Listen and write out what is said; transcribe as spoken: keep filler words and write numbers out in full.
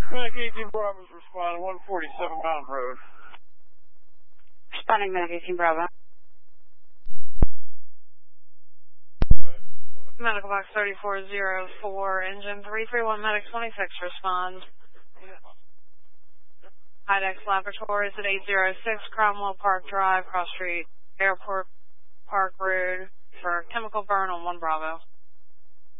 Medic eighteen Bravo's responding, one forty-seven Mountain Road. Responding Medic eighteen Bravo. Medical box thirty-four oh four, engine three three one, medic twenty-six, respond. Hydex Laboratories at eight oh six Cromwell Park Drive, Cross Street, Airport Park Road for chemical burn on one Bravo.